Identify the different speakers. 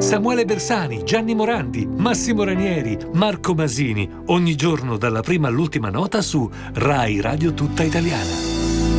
Speaker 1: Samuele Bersani, Gianni Morandi, Massimo Ranieri, Marco Masini. Ogni giorno dalla prima all'ultima nota su Rai Radio Tutta Italiana.